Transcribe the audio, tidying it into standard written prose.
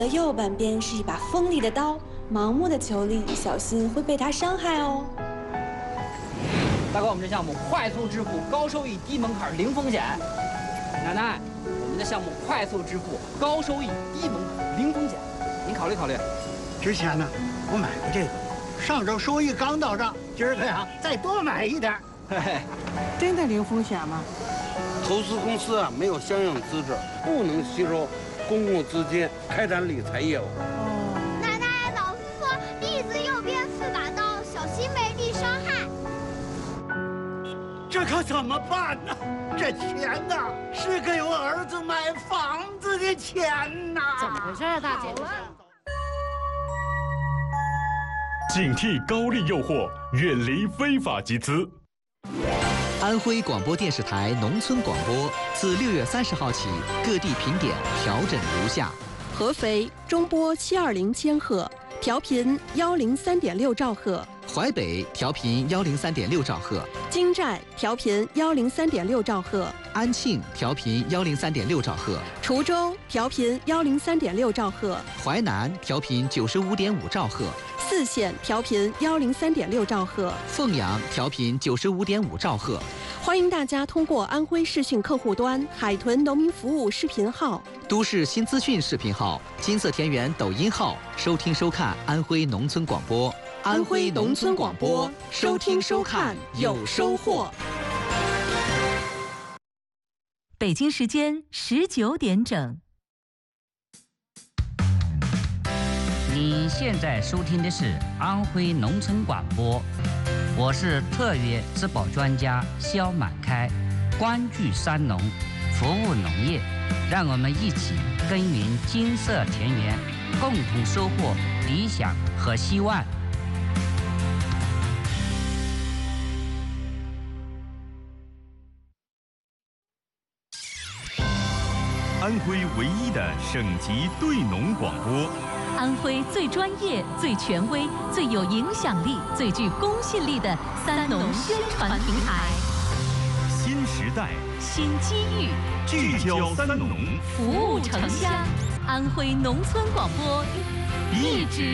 的右半边是一把锋利的刀，盲目的求利，小心会被它伤害哦。 大哥，我们这项目快速致富，高收益，低门槛，零风险。奶奶，我们的项目快速致富，高收益，低门槛，零风险，您考虑考虑。 之前呢，我买过这个，上周收益刚到账，今儿个呀再多买一点。 嘿嘿， 真的零风险吗？ 投资公司啊没有相应资质，不能吸收公共资金开展理财业务。 奶奶，老师说栗子右边4把刀，小心没地伤害。 这可怎么办呢？这钱呐，是给我儿子买房子的钱呐！ 怎么回事啊，大姐？ 警惕高利诱惑，远离非法集资。 安徽广播电视台农村广播自6月30号起，各地频点调整如下： 合肥中波720千赫，调频103.6兆赫； 淮北调频103.6兆赫； 金寨调频103.6兆赫； 安庆调频103.6兆赫； 滁州调频103.6兆赫； 淮南调频95.5兆赫； 泗县调频103.6兆赫； 凤阳调频95.5兆赫。 欢迎大家通过安徽视讯客户端、海豚农民服务视频号、 都市新资讯视频号、金色田园抖音号收听收看安徽农村广播。 安徽农村广播，收听收看有收获。 北京时间19点整。 你现在收听的是安徽农村广播，我是特约质保专家肖满开，关注山农，服务农业，让我们一起耕耘金色田园，共同收获理想和希望。 安徽唯一的省级对农广播， 安徽最专业、最权威、最有影响力、最具公信力的三农宣传平台。 新时代， 新机遇， 聚焦三农， 服务城乡。安徽农村广播，一直